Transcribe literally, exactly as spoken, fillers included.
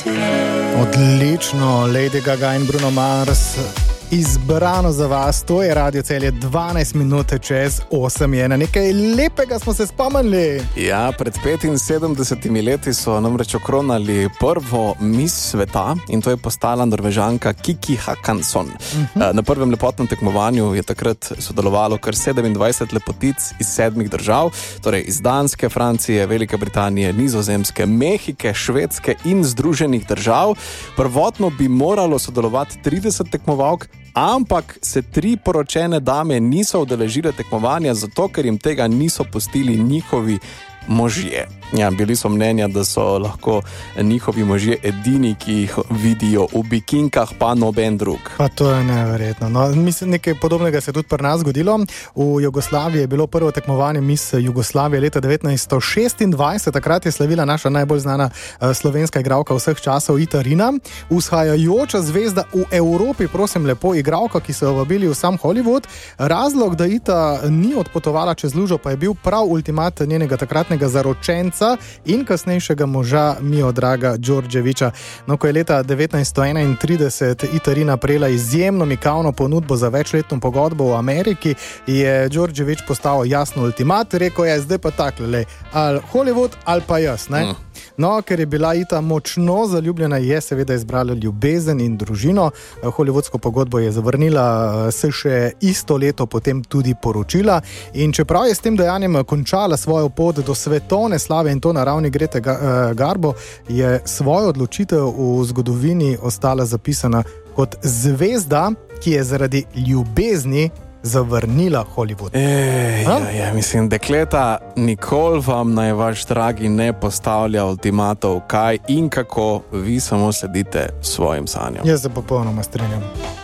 Odlično, Lady Gaga in Bruno Mars. Izbrano za vas, to je Radio Celje, dvanajst minut čez osem je. Na nekaj lepega smo se spomnili. Ja, pred petinsedemdesetimi leti so namreč okronali prvo mis sveta in to je postala Norvežanka Kiki Håkansson. Uh-huh. Na prvem lepotnem tekmovanju je takrat sodelovalo kar sedemindvajset lepotic iz sedmih držav, torej iz Danske, Francije, Velike Britanije, Nizozemske, Mehike, Švedske in Združenih držav. Prvotno bi moralo sodelovati trideset tekmovalk, ampak se tri poročene dame niso udeležile tekmovanja, zato ker jim tega niso pustili njihovi možje. Ja, bili so mnenja, da so lahko njihovi možje edini, ki jih vidijo v bikinkah, pa noben drug. Pa to je neverjetno. No, mislim, nekaj podobnega se je tudi pri nas zgodilo. V Jugoslaviji je bilo prvo tekmovanje Miss Jugoslavije leta devetnajststo šestindvajset. Takrat je slavila naša najbolj znana uh, slovenska igralka vseh časov, Ita Rina. Vzhajajoča zvezda v Evropi, prosim lepo, igralka, ki so jo vabili v sam Hollywood. Razlog, da Ita ni odpotovala čez lužo, pa je bil prav ultimat njenega takratnega zaročenca in kasnejšega moža Miodraga Đorđevića. No, ko je leta devetnajststo enaintrideset Ita Rina prejela izjemno mikavno ponudbo za večletno pogodbo v Ameriki, je Đorđević postavil jasno ultimat, rekel je, zdaj pa takle, ali Hollywood ali pa jaz, ne? Mm. No, ker je bila Ita močno zaljubljena, je seveda izbrala ljubezen in družino. Hollywoodsko pogodbo je zavrnila, se še isto leto potem tudi poročila. In čeprav je s tem dejanjem končala svojo pot do svetovne slave in to na ravni Grete Garbo, je svojo odločitev v zgodovini ostala zapisana kot zvezda, ki je zaradi ljubezni zavrnila Hollywood. Ej, ja, ja, mislim, dekleta, nikoli vam naj vaš dragi ne postavlja ultimatov, kaj in kako, vi samo sledite svojim sanjam. Jaz se popolnoma strinjam.